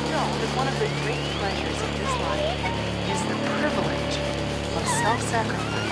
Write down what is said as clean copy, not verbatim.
know that one of the great pleasures of this life is the privilege of self sacrifice.